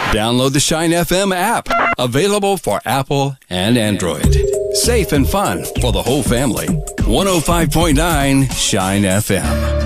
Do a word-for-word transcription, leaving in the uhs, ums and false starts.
Download the Shine F M app. Available for Apple and Android. Safe and fun for the whole family. one oh five point nine Shine F M.